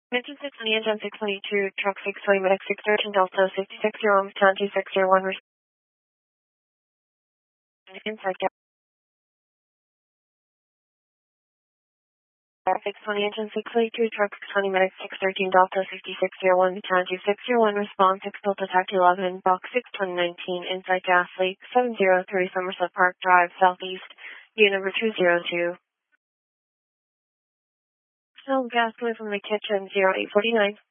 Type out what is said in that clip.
Engine 620, engine 622, truck 620, medic 613, Delta 5601, Baton 2601, inside gas. 620, engine 622, truck 620, medic 613, Delta 5601, Baton 2601, response 6 Delta Taxi 11, box 62019, inside gas leak 703 Somerset Park Drive, southeast, unit number 202. Still gas coming from the kitchen 0849.